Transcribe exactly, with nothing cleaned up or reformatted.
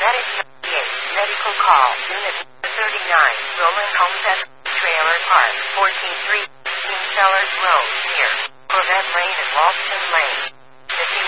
Medic ninety-eight, medical call, unit thirty-nine, Roland Homestead, Trailer Park, fourteen three, King Sellers Road, near Corvette Lane and Walston Lane.